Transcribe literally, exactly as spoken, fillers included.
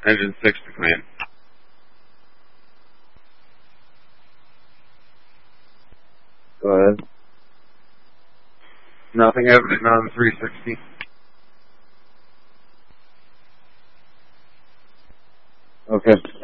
Engine six to command. Go ahead. Nothing evident on three sixty. Okay.